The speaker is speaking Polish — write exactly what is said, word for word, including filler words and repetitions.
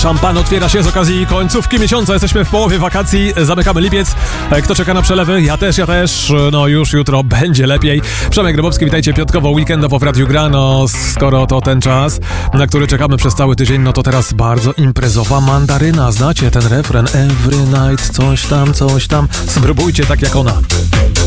Szampan otwiera się z okazji końcówki miesiąca. Jesteśmy w połowie wakacji, zamykamy lipiec. Kto czeka na przelewy? Ja też, ja też. No już jutro będzie lepiej. Przemek Grabowski, witajcie piątkowo, weekendowo w Radiu Gra. No skoro to ten czas, na który czekamy przez cały tydzień, no to teraz bardzo imprezowa mandaryna. Znacie ten refren? Every night, coś tam, coś tam. Spróbujcie tak jak ona.